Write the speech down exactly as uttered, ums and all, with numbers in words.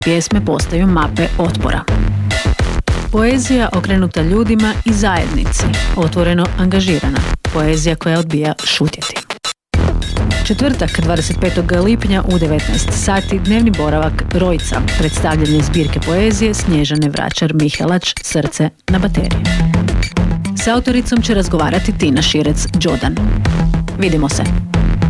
Pjesme postaju mape otpora. Poezija okrenuta ljudima i zajednici, otvoreno angažirana. Poezija koja odbija šutjeti. Četvrtak, dvadeset petog lipnja u devetnaest sati, dnevni boravak Rojca, predstavljanje zbirke poezije Snježane Vračar-Mihelač, Srce na bateriji. S autoricom će razgovarati Tina Širec-Đodan. Vidimo se!